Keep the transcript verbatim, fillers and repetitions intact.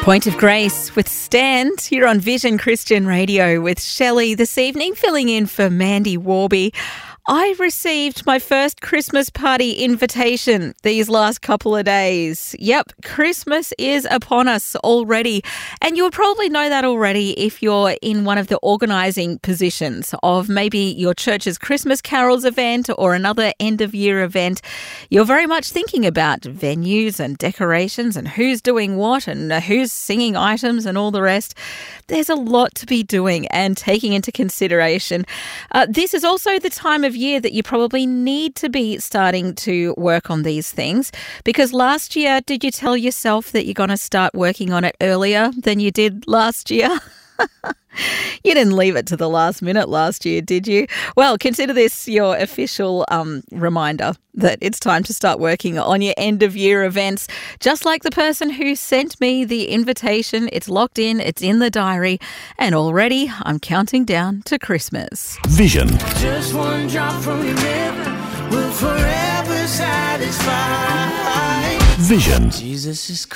Point of Grace with Stand here on Vision Christian Radio with Shelley this evening, filling in for Mandy Warby. I received my first Christmas party invitation these last couple of days. Yep, Christmas is upon us already. And you'll probably know that already if you're in one of the organising positions of maybe your church's Christmas carols event or another end-of-year event. You're very much thinking about venues and decorations and who's doing what and who's singing items and all the rest. There's a lot to be doing and taking into consideration. Uh, this is also the time of year that you probably need to be starting to work on these things, because last year, did you tell yourself that you're going to start working on it earlier than you did last year? You didn't leave it to the last minute last year, did you? Well, consider this your official um, reminder that it's time to start working on your end-of-year events. Just like the person who sent me the invitation, it's locked in, it's in the diary, and already I'm counting down to Christmas. Vision. Just one drop from your river will forever satisfy. Vision. Jesus is